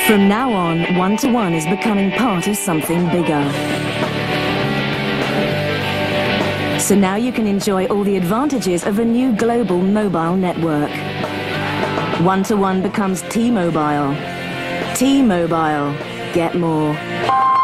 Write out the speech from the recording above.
From now on, one-to-one is becoming part of something bigger. So now you can enjoy all the advantages of a new global mobile network. One-to-one becomes T-Mobile. T-Mobile. Get more.